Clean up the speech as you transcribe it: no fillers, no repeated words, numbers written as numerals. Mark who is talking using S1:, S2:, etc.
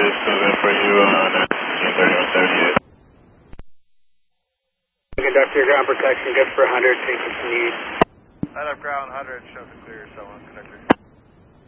S1: moving for you on 3178.
S2: Conductor, ground protection, good for 100, take what you need.
S3: Light up ground 100, shows it clear, someone, conductor.